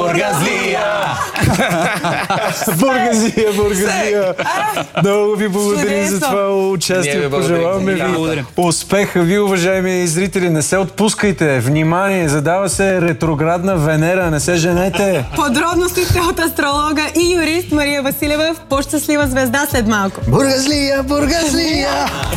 Бургазлия! Бургазлия! Много ви благодарим за това участие. Пожелаваме ви успеха. Ви, уважаеми зрители, не се отпускайте. Внимание, задава се ретроградна Венера. Не се женете. Подробностите от астролога и юрист Мария Василева в По-щастлива звезда след малко. Бургазлия! Бургазлия!